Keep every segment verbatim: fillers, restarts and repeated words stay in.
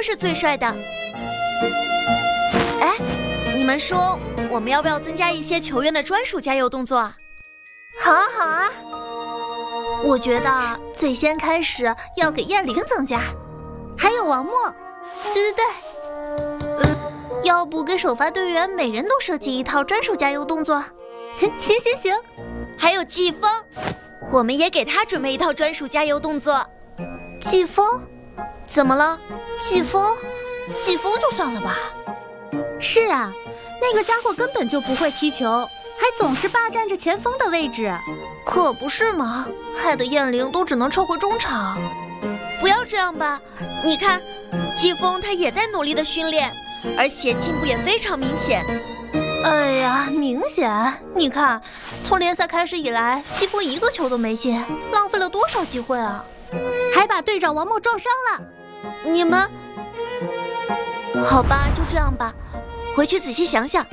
是最帅的。哎，你们说我们要不要增加一些球员的专属加油动作？ 好啊，好啊。我觉得最先开始要给燕玲增加，还有王默。对对对，呃，要不给首发队员每人都设计一套专属加油动作？行行行。 还有季风，我们也给他准备一套专属加油动作。 季风？ 怎么了？ 季风？季风就算了吧。是啊，那个家伙根本就不会踢球，还总是霸占着前锋的位置。可不是嘛，害得燕玲都只能撤回中场。 不要这样吧，你看，季风他也在努力的训练，而且进步也非常明显。 哎呀，明显！你看，从联赛开始以来，季风一个球都没进，浪费了多少机会啊！还把队长王默撞伤了。 你们，好吧，就这样吧，回去仔细想想。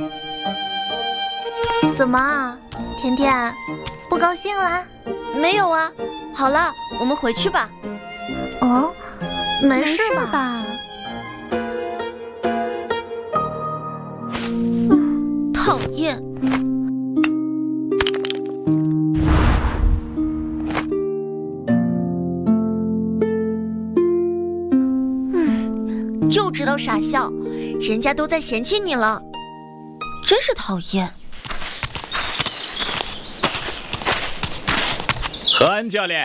怎么啊，甜甜，不高兴啦？ 没有啊。好了，我们回去吧。 哦，没事吧？ 讨厌。嗯，就知道傻笑，人家都在嫌弃你了，真是讨厌。 何安教练，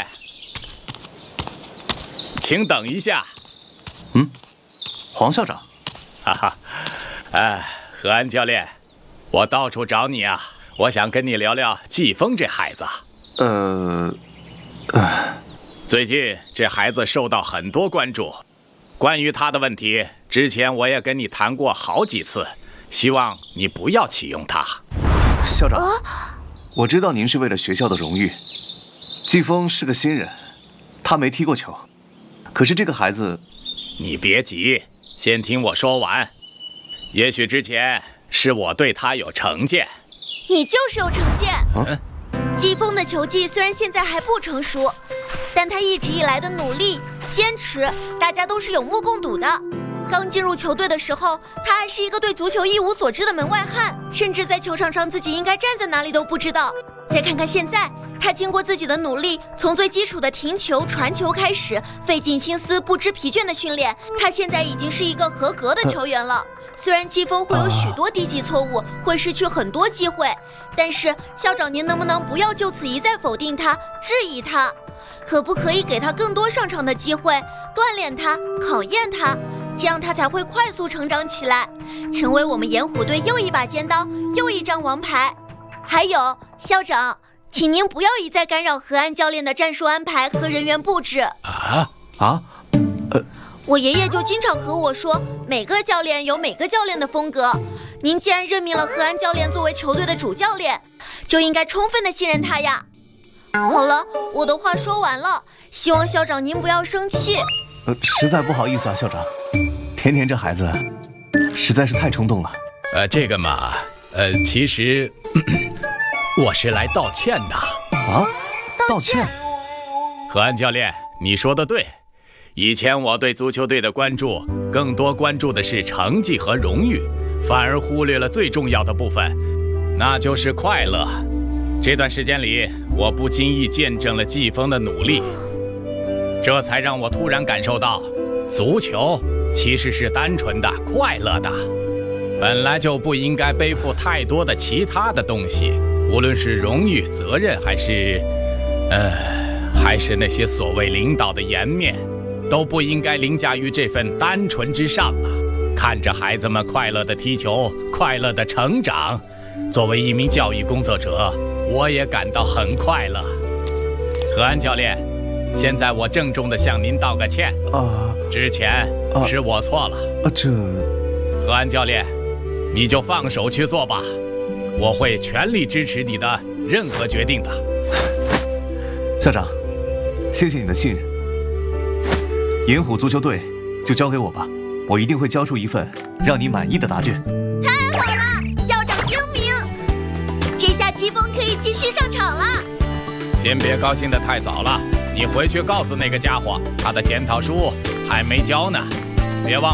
请等一下。 嗯，黄校长。 哈哈，哎，何安教练。我到处找你啊，我想跟你聊聊季风这孩子。 呃，呃， 最近这孩子受到很多关注，关于他的问题，之前我也跟你谈过好几次，希望你不要启用他。 校长， 啊、 我知道您是为了学校的荣誉。季风是个新人，他没踢过球，可是这个孩子， 你别急，先听我说完。也许之前是我对他有成见。 你就是有成见。 嗯， 季风的球技虽然现在还不成熟，但他一直以来的努力坚持，大家都是有目共睹的。刚进入球队的时候，他还是一个对足球一无所知的门外汉，甚至在球场上自己应该站在哪里都不知道。再看看现在，他经过自己的努力，从最基础的停球、传球开始，费尽心思、不知疲倦的训练，他现在已经是一个合格的球员了。虽然季风会有许多低级错误，会失去很多机会，但是校长您能不能不要就此一再否定他、质疑他？可不可以给他更多上场的机会，锻炼他、考验他，这样他才会快速成长起来，成为我们盐虎队又一把尖刀，又一张王牌。还有，校长，请您不要一再干扰何安教练的战术安排和人员布置。 啊啊，呃。 我爷爷就经常和我说，每个教练有每个教练的风格。您既然任命了何安教练作为球队的主教练，就应该充分的信任他呀。好了，我的话说完了，希望校长您不要生气。 呃，实在不好意思啊，校长。甜甜这孩子实在是太冲动了。 呃，这个嘛，呃，其实咳咳我是来道歉的。 啊？道歉？ 何安教练，你说的对。以前我对足球队的关注，更多关注的是成绩和荣誉，反而忽略了最重要的部分，那就是快乐。这段时间里，我不经意见证了季风的努力，这才让我突然感受到，足球其实是单纯的、快乐的，本来就不应该背负太多的其他的东西，无论是荣誉、责任，还是，呃，还是那些所谓领导的颜面。都不应该凌驾于这份单纯之上啊！看着孩子们快乐的踢球，快乐的成长，作为一名教育工作者，我也感到很快乐。何安教练，现在我郑重地向您道个歉啊！ 之前是我错了。 啊，这…… 何安教练，你就放手去做吧，我会全力支持你的任何决定的。 校长，谢谢你的信任。盐虎足球队就交给我吧，我一定会交出一份让你满意的答卷。 太好了，校长英明！这下季风可以继续上场了。 先别高兴得太早了，你回去告诉那个家伙，他的检讨书还没交呢。别忘